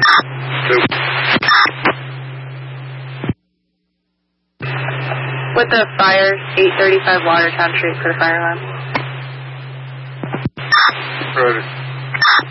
With the fire, 835 Watertown Street for the fire alarm. Roger.